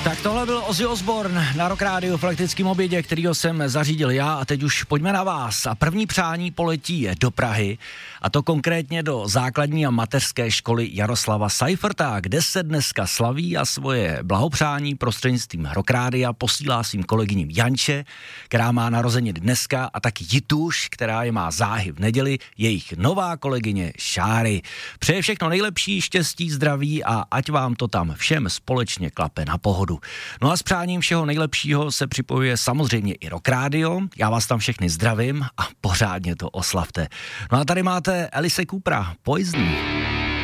Tak tohle byl Ozzy Osbourne na Rock Rádiu v elektrickém obědě, kterýho jsem zařídil já a teď už pojďme na vás. A první přání poletí do Prahy a to konkrétně do základní a mateřské školy Jaroslava Seiferta, kde se dneska slaví a svoje blahopřání prostřednictvím Rock Rádia posílá svým kolegyním Janče, která má narozeniny dneska, a taky Jituš, která je má záhy v neděli, jejich nová kolegyně Šáry. Přeje všechno nejlepší, štěstí, zdraví a ať vám to tam všem společně klape na pohodu. No a s přáním všeho nejlepšího se připojuje samozřejmě i Rock Radio. Já vás tam všechny zdravím a pořádně to oslavte. No a tady máte Alice Coopera, Poison.